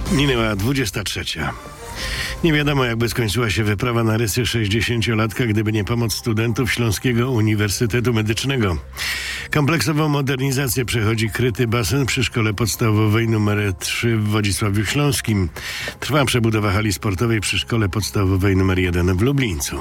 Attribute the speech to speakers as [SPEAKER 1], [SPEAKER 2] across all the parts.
[SPEAKER 1] Minęła 23. Nie wiadomo, jakby skończyła się wyprawa na rysy 60-latka, gdyby nie pomoc studentów Śląskiego Uniwersytetu Medycznego. Kompleksową modernizację przechodzi kryty basen przy szkole podstawowej nr 3 w Wodzisławiu Śląskim. Trwa przebudowa hali sportowej przy szkole podstawowej nr 1 w Lublińcu.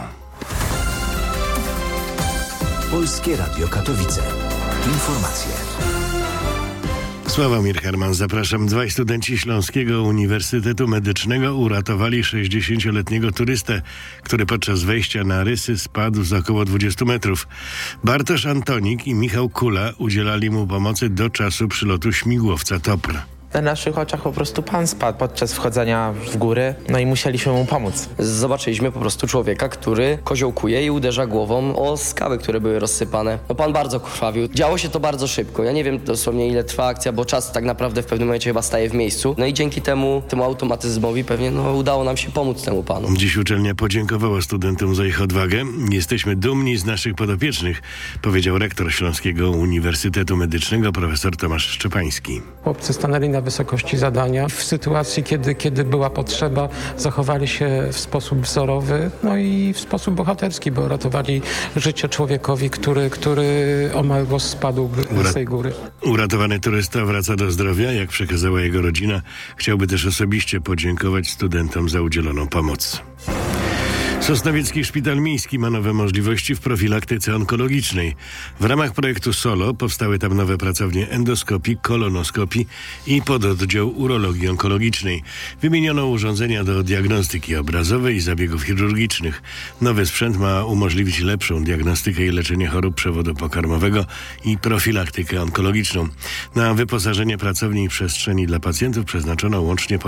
[SPEAKER 2] Polskie Radio Katowice. Informacje.
[SPEAKER 1] Sławomir Herman, zapraszam. Dwaj studenci Śląskiego Uniwersytetu Medycznego uratowali 60-letniego turystę, który podczas wejścia na rysy spadł z około 20 metrów. Bartosz Antonik i Michał Kula udzielali mu pomocy do czasu przylotu śmigłowca TOPR.
[SPEAKER 3] Na naszych oczach po prostu pan spadł podczas wchodzenia w góry, no i musieliśmy mu pomóc.
[SPEAKER 4] Zobaczyliśmy po prostu człowieka, który koziołkuje i uderza głową o skały, które były rozsypane. No pan bardzo krwawił. Działo się to bardzo szybko. Ja nie wiem dosłownie ile trwa akcja, bo czas tak naprawdę w pewnym momencie chyba staje w miejscu. No i dzięki temu automatyzmowi pewnie udało nam się pomóc temu panu.
[SPEAKER 1] Dziś uczelnia podziękowała studentom za ich odwagę. Jesteśmy dumni z naszych podopiecznych, powiedział rektor Śląskiego Uniwersytetu Medycznego profesor Tomasz Szczepański.
[SPEAKER 5] Chłopcy stanęli na wysokości zadania. W sytuacji, kiedy była potrzeba, zachowali się w sposób wzorowy, no i w sposób bohaterski, bo ratowali życie człowiekowi, który omal spadł z tej góry.
[SPEAKER 1] Uratowany turysta wraca do zdrowia. Jak przekazała jego rodzina, chciałby też osobiście podziękować studentom za udzieloną pomoc. Sosnowiecki Szpital Miejski ma nowe możliwości w profilaktyce onkologicznej. W ramach projektu SOLO powstały tam nowe pracownie endoskopii, kolonoskopii i pododdział urologii onkologicznej. Wymieniono urządzenia do diagnostyki obrazowej i zabiegów chirurgicznych. Nowy sprzęt ma umożliwić lepszą diagnostykę i leczenie chorób przewodu pokarmowego i profilaktykę onkologiczną. Na wyposażenie pracowni i przestrzeni dla pacjentów przeznaczono łącznie